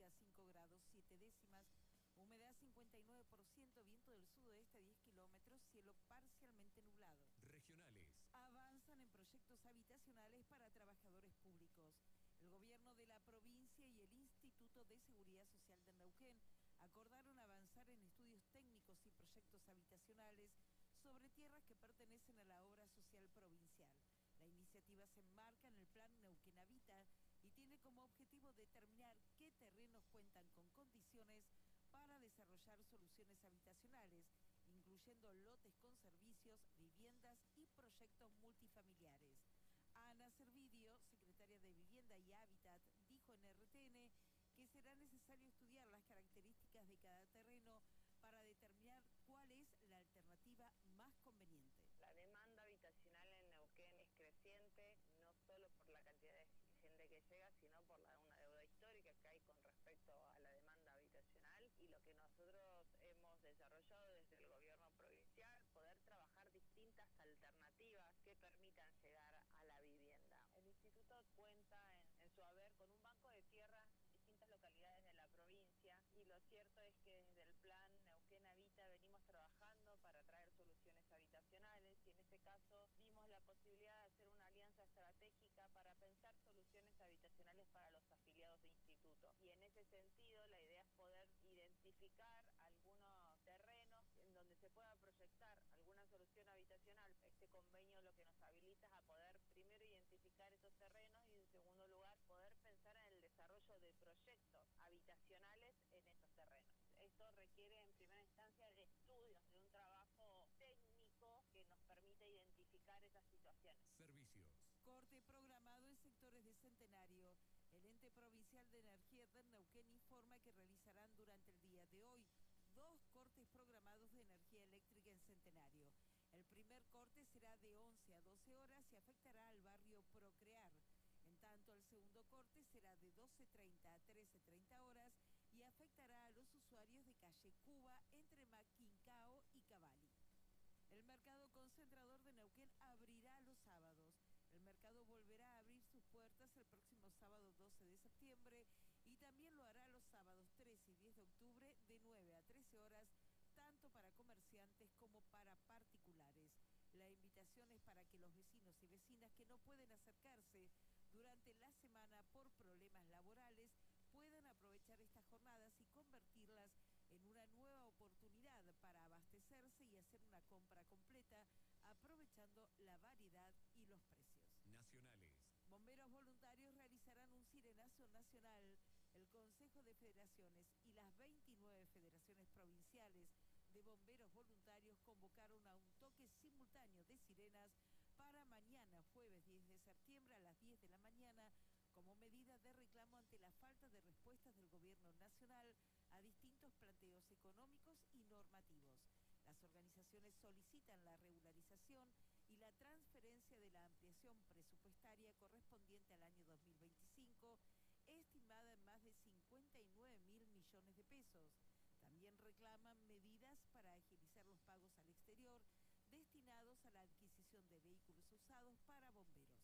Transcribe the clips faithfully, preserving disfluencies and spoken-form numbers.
térmica cinco grados siete décimas, humedad cincuenta y nueve por ciento, viento del sudoeste a diez kilómetros, cielo parcialmente nublado. Regionales. Avanzan en proyectos habitacionales para trabajadores públicos. El gobierno de la provincia y el Instituto de Seguridad Social de Neuquén acordaron avanzar en estudios técnicos y proyectos habitacionales sobre tierras que pertenecen a la obra social provincial. La iniciativa se enmarca en el plan Neuquén Habita y tiene como objetivo determinar qué terrenos cuentan con condiciones para desarrollar soluciones habitacionales, incluyendo lotes con servicios, viviendas y proyectos multifamiliares. Ana Servidio, secretaria de Vivienda y Hábitat, dijo en R T N que será necesario estudiar las características de cada terreno para determinar cuál es la alternativa más conveniente. La demanda habitacional en Neuquén es creciente, no solo por la cantidad de gente que llega, sino por la, una deuda histórica que hay con respecto a la demanda habitacional, y lo que nosotros hemos desarrollado desde el gobierno provincial, poder trabajar distintas alternativas que permitan llegar a la vivienda. El instituto cuenta en, en su haber con un banco de tierras en distintas localidades de la provincia, y lo cierto es que desde el plan Neuquén Habita venimos trabajando para traer soluciones habitacionales, y en este caso vimos la posibilidad de hacer una alianza estratégica para pensar soluciones habitacionales para los afiliados de instituto. Y en ese sentido la idea es poder identificar algunos terrenos en donde se pueda proyectar alguna solución habitacional. Este convenio lo que nos habilita es a poder primero identificar esos terrenos y en segundo lugar poder pensar en el desarrollo de proyectos habitacionales en esos terrenos. Esto requiere en primera instancia de estudios, de un trabajo técnico que nos permite identificar esas situaciones. Servicios. Corte programado en sectores de Centenario. El ente provincial de energía de Neuquén informa que realizarán durante el día de hoy dos cortes programados de energía eléctrica en Centenario. El primer corte será de once a doce horas y afectará al barrio Procrear. En tanto, el segundo corte será de doce treinta a trece treinta horas y afectará a los usuarios de calle Cuba entre Maquincao y Cavalli. El mercado concentrador de Neuquén abrirá los sábados. El mercado volverá a abrir sus puertas el próximo sábado doce de septiembre y también lo hará los sábados trece y diez de octubre de nueve a trece horas, tanto para comerciantes como para particulares. La invitación es para que los vecinos y vecinas que no pueden acercarse durante la semana por problemas laborales puedan aprovechar estas jornadas y convertirlas en una nueva oportunidad para abastecerse y hacer una compra completa, aprovechando la variedad y los precios. Nacionales. Bomberos voluntarios realizarán un sirenazo nacional. El Consejo de Federaciones y las veintinueve federaciones provinciales de bomberos voluntarios convocaron a un toque simultáneo de sirenas para mañana, jueves diez de septiembre a las diez de la mañana, como medida de reclamo ante la falta de respuestas del gobierno nacional a distintos planteos económicos y normativos. Las organizaciones solicitan la regularización y la transferencia de la ampliación presupuestaria correspondiente al año dos mil veinticinco, estimada en más de cincuenta y nueve mil millones de pesos. También reclaman medidas para agilizar los pagos al exterior destinados a la adquisición de vehículos usados para bomberos.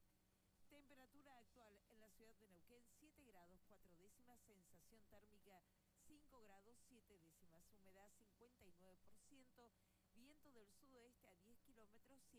Temperatura actual en la ciudad de Neuquén, siete grados cuatro décimas, sensación térmica cinco grados siete décimas, humedad cincuenta y nueve por ciento, viento del sudoeste a diez kilómetros.